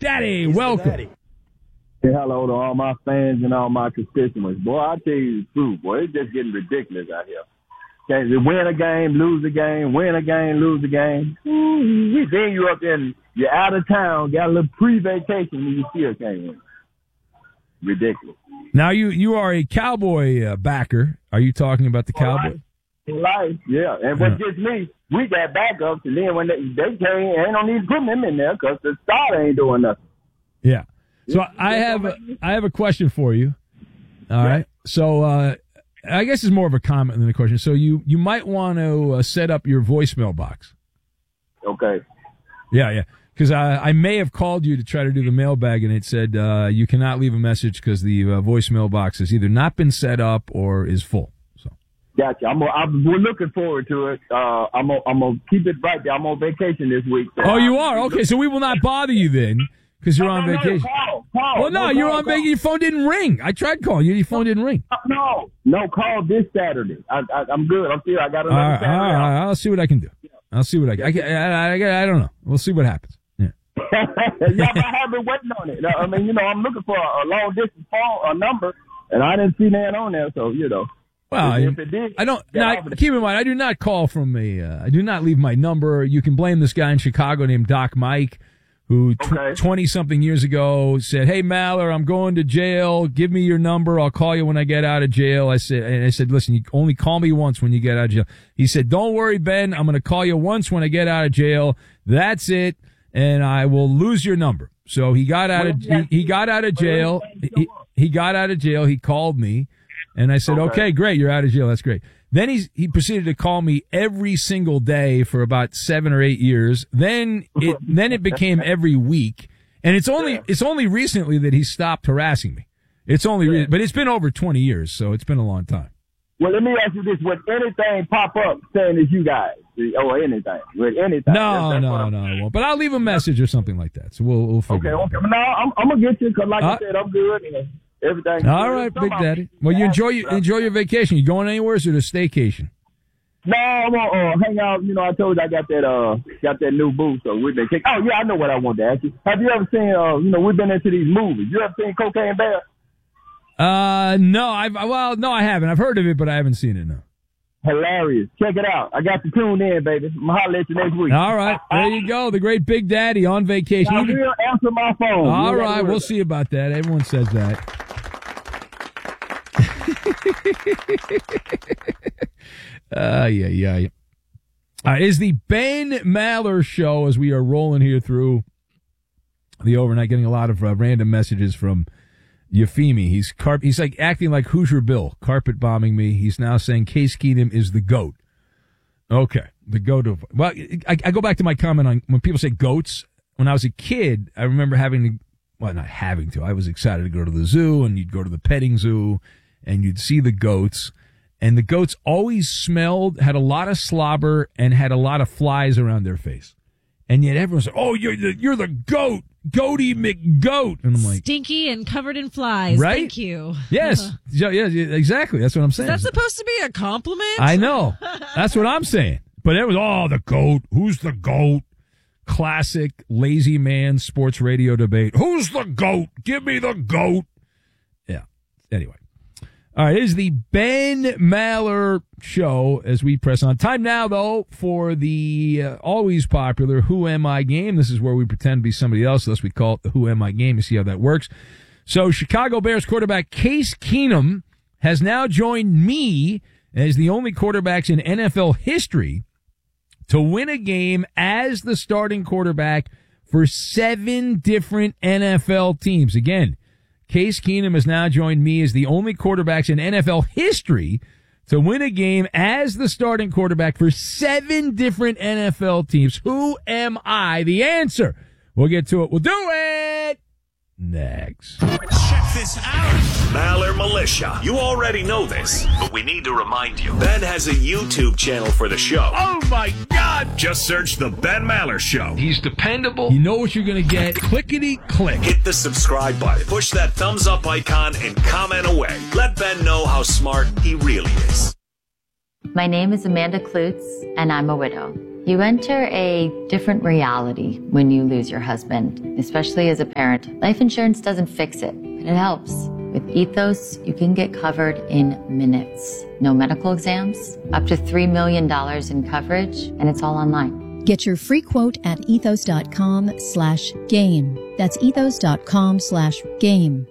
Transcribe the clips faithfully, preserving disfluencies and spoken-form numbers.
Daddy, welcome. Daddy. Hey, hello to all my fans and all my constituents. Boy, I tell you the truth, boy, it's just getting ridiculous out here. Okay, you win a game, lose a game, win a game, lose a game. Ooh, then you up there and you're out of town, got a little pre-vacation, and you still can't win. Ridiculous. Now, you, you are a Cowboy uh, backer. Are you talking about the Cowboys? Life, yeah. And what Yeah. gets me, we got backups, and then when they, they came, ain't no need to put them in there because the starter ain't doing nothing. Yeah. So I have a, I have a question for you. All Yeah. right. So uh, I guess it's more of a comment than a question. So you, you might want to uh, set up your voicemail box. Okay. Yeah, yeah. Because I, I may have called you to try to do the mailbag, and it said uh, you cannot leave a message because the uh, voicemail box has either not been set up or is full. So Gotcha. I'm, I'm, we're looking forward to it. Uh, I'm gonna, I'm gonna keep it right there. I'm on vacation this week. So Oh, you are? Okay, so we will not bother you then because you're on No, no, no, vacation. Call, call. Well, no, no you're call, on call. vacation. Your phone didn't ring. I tried calling you. Your phone didn't ring. No, no, call this Saturday. I, I, I'm good. I'm still. I got All another right, all Saturday. right, all right. I'll see what I can do. I'll see what I can. I, can- I, I, I, I don't know. We'll see what happens. Yeah. Yeah, but I have been waiting on it. I mean, you know, I'm looking for a, a long distance phone a number, and I didn't see that on there. So, you know, Well, if it did, I don't. yeah, No, I'll be- keep in mind, I do not call from a. Uh, I do not leave my number. You can blame this guy in Chicago named Doc Mike, who Okay. twenty something years ago said, "Hey Maller, I'm going to jail. Give me your number. I'll call you when I get out of jail." I said, and I said, "Listen, you only call me once when you get out of jail." He said, "Don't worry, Ben. I'm going to call you once when I get out of jail. That's it, and I will lose your number." So he got out of he, he got out of jail. He, he got out of jail. He called me, and I said, Okay. "Okay, great. You're out of jail. That's great." Then he's, he proceeded to call me every single day for about seven or eight years. Then it, then it became every week. And it's only, it's only recently that he stopped harassing me. It's only, re- but it's been over twenty years, so it's been a long time. Well, let me ask you this: would anything pop up saying it's you guys, or anything? Would anything? No, That's- that's what no, I'm- no, I won't. But I'll leave a message or something like that. So we'll, we'll figure Okay, it out. okay. No, I'm, I'm gonna get you because, like Uh, I said, I'm good and everything. All right, Big Daddy. Well, you enjoy your, enjoy your vacation. You going anywhere or is it a staycation? No, I'm gonna uh, hang out. You know, I told you I got that uh got that new booth, so we've been kicking. Oh yeah, I know what I wanted to ask you. Have you ever seen uh you know we've been into these movies? You ever seen Cocaine Bear? Uh, no, I've, well, no, I haven't. I've heard of it, but I haven't seen it, no. Hilarious. Check it out. I got to tune in, baby. I'm gonna holler at you next week. All right, there you go. The great Big Daddy on vacation. I Even- will answer my phone. All You right, gotta we'll worry. see about that. Everyone says that. uh, yeah, yeah, yeah. All right, is the Ben Maller show as we are rolling here through the overnight, getting a lot of uh, random messages from Yafimi. He's carp- He's like acting like Hoosier Bill, carpet bombing me. He's now saying Case Keenum is the GOAT. Okay, the GOAT of, well, I, I go back to my comment on when people say goats. When I was a kid, I remember having to, well, not having to, I was excited to go to the zoo, and you'd go to the petting zoo, and you'd see the goats, and the goats always smelled, had a lot of slobber, and had a lot of flies around their face. And yet everyone said, oh, you're the, you're the goat, Goaty McGoat. And I'm like, Stinky and covered in flies. Right? Thank you. yes, yeah, yeah, yeah, exactly. That's what I'm saying. That's supposed to be a compliment? I know. That's what I'm saying. But it was, oh, the GOAT. Who's the GOAT? Classic lazy man sports radio debate. Who's the GOAT? Give me the GOAT. Yeah. Anyway. All right. It is the Ben Maller show as we press on. Time now, though, for the uh, always popular Who Am I game. This is where we pretend to be somebody else. Thus, we call it the Who Am I game. You see how that works. So, Chicago Bears quarterback Case Keenum has now joined me as the only quarterbacks in N F L history to win a game as the starting quarterback for seven different N F L teams. Again, Case Keenum has now joined me as the only quarterbacks in N F L history to win a game as the starting quarterback for seven different N F L teams. Who am I? The answer. We'll get to it. We'll do it next. Check this out. Maller Militia. You already know this, but we need to remind you. Ben has a YouTube channel for the show. Oh, my God. Just search The Ben Maller Show. He's dependable. You know what you're going to get. Clickety click. Hit the subscribe button. Push that thumbs up icon and comment away. Let Ben know how smart he really is. My name is Amanda Klutz, and I'm a widow. You enter a different reality when you lose your husband, especially as a parent. Life insurance doesn't fix it, but it helps. With Ethos, you can get covered in minutes. No medical exams, up to three million dollars in coverage, and it's all online. Get your free quote at ethos.com slash game. That's ethos.com slash game.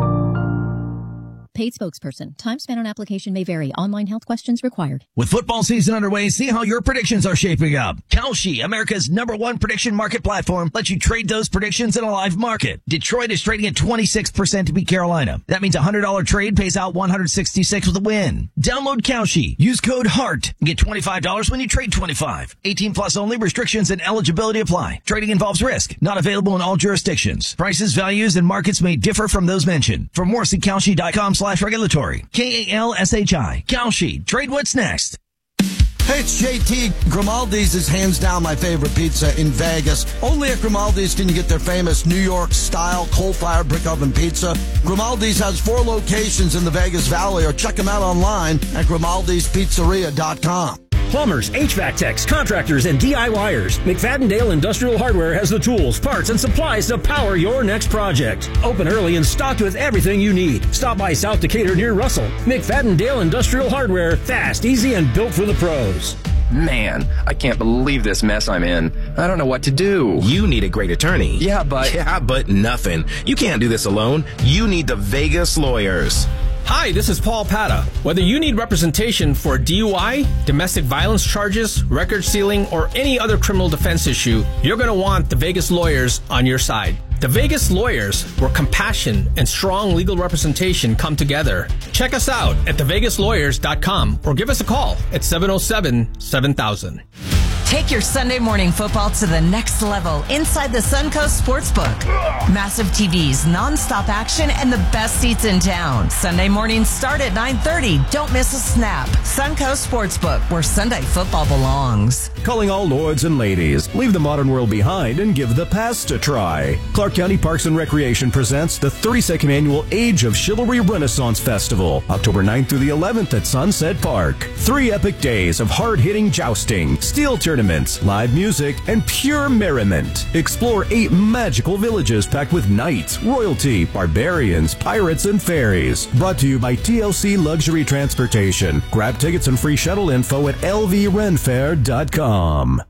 Paid spokesperson. Time spent on application may vary. Online health questions required. With football season underway, see how your predictions are shaping up. Kalshi, America's number one prediction market platform, lets you trade those predictions in a live market. Detroit is trading at twenty-six percent to beat Carolina. That means a one hundred dollars trade pays out one hundred sixty-six with a win. Download Kalshi. Use code HEART and get twenty-five dollars when you trade twenty-five. eighteen plus only. Restrictions and eligibility apply. Trading involves risk. Not available in all jurisdictions. Prices, values, and markets may differ from those mentioned. For more, see Kalshi.com slash regulatory. K A L S H I. Kalshi. Trade what's next. Hey, it's J T. Grimaldi's is hands down my favorite pizza in Vegas. Only at Grimaldi's can you get their famous New York-style coal-fired brick oven pizza. Grimaldi's has four locations in the Vegas Valley, or check them out online at grimaldis pizzeria dot com. Plumbers, H V A C techs, contractors, and D I Y ers. McFadden-Dale Industrial Hardware has the tools, parts, and supplies to power your next project. Open early and stocked with everything you need. Stop by South Decatur near Russell. McFadden-Dale Industrial Hardware. Fast, easy, and built for the pros. Man, I can't believe this mess I'm in. I don't know what to do. You need a great attorney. Yeah, but... Yeah, but nothing. You can't do this alone. You need the Vegas Lawyers. Hi, this is Paul Pata. Whether you need representation for D U I, domestic violence charges, record sealing, or any other criminal defense issue, you're going to want the Vegas Lawyers on your side. The Vegas Lawyers, where compassion and strong legal representation come together. Check us out at the vegas lawyers dot com or give us a call at seven oh seven, seven thousand. Take your Sunday morning football to the next level inside the Suncoast Sportsbook. Massive T Vs, non-stop action, and the best seats in town. Sunday mornings start at nine thirty. Don't miss a snap. Suncoast Sportsbook, where Sunday football belongs. Calling all lords and ladies. Leave the modern world behind and give the past a try. Clark County Parks and Recreation presents the thirty-second Annual Age of Chivalry Renaissance Festival, October ninth through the eleventh at Sunset Park. Three epic days of hard-hitting jousting, steel tournaments, live music, and pure merriment. Explore eight magical villages packed with knights, royalty, barbarians, pirates, and fairies. Brought to you by T L C Luxury Transportation. Grab tickets and free shuttle info at L V renfair dot com.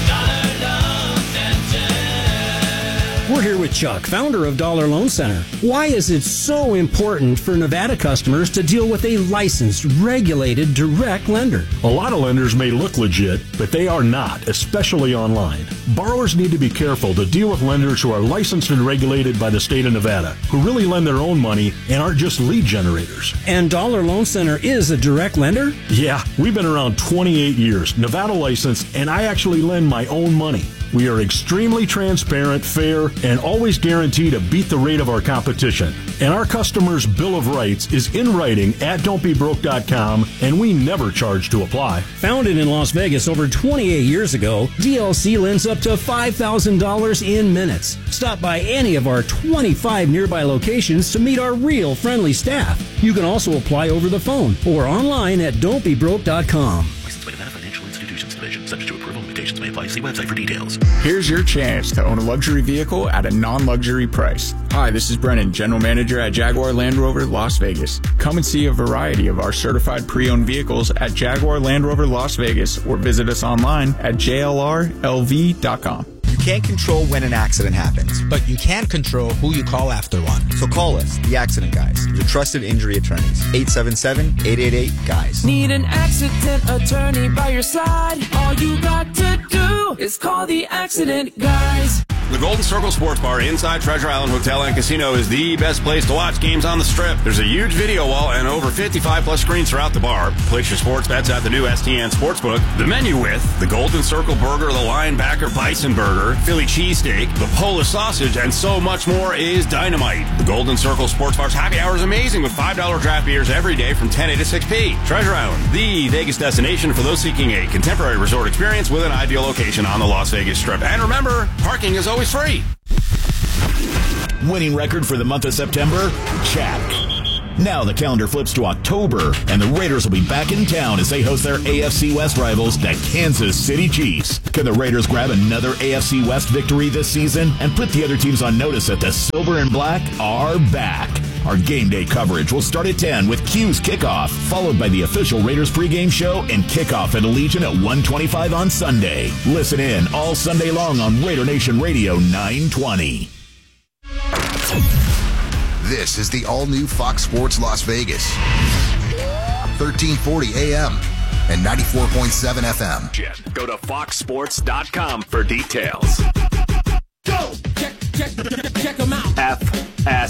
We're here with Chuck, founder of Dollar Loan Center. Why is it so important for Nevada customers to deal with a licensed, regulated, direct lender? A lot of lenders may look legit, but they are not, especially online. Borrowers need to be careful to deal with lenders who are licensed and regulated by the state of Nevada, who really lend their own money and aren't just lead generators. And Dollar Loan Center is a direct lender? Yeah, we've been around twenty-eight years, Nevada licensed, and I actually lend my own money. We are extremely transparent, fair, and always guarantee to beat the rate of our competition. And our customers' Bill of Rights is in writing at don't be broke dot com, and we never charge to apply. Founded in Las Vegas over twenty-eight years ago, D L C lends up to five thousand dollars in minutes. Stop by any of our twenty-five nearby locations to meet our real friendly staff. You can also apply over the phone or online at don't be broke dot com. Licensed by Nevada Financial Institutions Division. Subject to approval. Limitations may apply. See website for details. Here's your chance to own a luxury vehicle at a non-luxury price. Hi, this is Brennan, General Manager at Jaguar Land Rover Las Vegas. Come and see a variety of our certified pre-owned vehicles at Jaguar Land Rover Las Vegas or visit us online at J L R L V dot com. You can't control when an accident happens, but you can control who you call after one. So call us, the Accident Guys, your trusted injury attorneys. eight seven seven, eight eight eight, G U Y S. Need an accident attorney by your side? All you got to do is call the Accident Guys. The Golden Circle Sports Bar inside Treasure Island Hotel and Casino is the best place to watch games on the Strip. There's a huge video wall and over fifty-five plus screens throughout the bar. Place your sports bets at the new S T N Sportsbook. The menu with the Golden Circle Burger, the Linebacker Bison Burger, Philly Cheesesteak, the Polish Sausage, and so much more is dynamite. The Golden Circle Sports Bar's happy hour is amazing with five dollar draft beers every day from ten a to six p. Treasure Island, the Vegas destination for those seeking a contemporary resort experience with an ideal location on the Las Vegas Strip. And remember, parking is always free. Winning record for the month of September? Check. Now the calendar flips to October, and the Raiders will be back in town as they host their A F C West rivals, the Kansas City Chiefs. Can the Raiders grab another A F C West victory this season and put the other teams on notice that the Silver and Black are back? Our game day coverage will start at ten with Q's kickoff, followed by the official Raiders pregame show and kickoff at Allegiant at one twenty-five on Sunday. Listen in all Sunday long on Raider Nation Radio nine twenty. This is the all-new Fox Sports Las Vegas. thirteen forty A M and ninety-four point seven F M. Go to fox sports dot com for details. Go! Check, check, check them out. F S